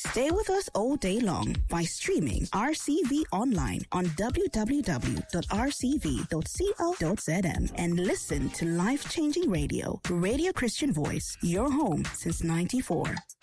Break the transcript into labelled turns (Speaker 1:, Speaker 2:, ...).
Speaker 1: Stay with us all day long by streaming RCV online on www.rcv.co.zm and listen to life-changing radio. Radio Christian Voice, your home since 94.